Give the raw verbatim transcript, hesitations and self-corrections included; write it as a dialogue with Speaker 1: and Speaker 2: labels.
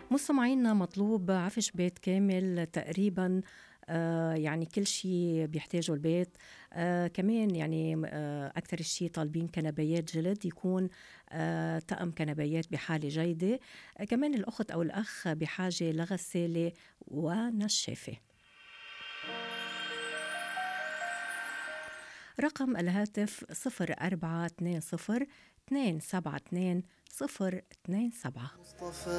Speaker 1: مستمعينا مطلوب عفش بيت كامل تقريبا. آه يعني كل شيء بيحتاجه البيت. آه كمان يعني آه أكثر الشيء طالبين كنبايات جلد يكون آه طقم كنبايات بحالة جيدة. آه كمان الأخت أو الأخ بحاجة لغسالة ونشافة. رقم الهاتف صفر أربعة اثنين صفر اثنين سبعة اثنين صفر اثنين سبعة.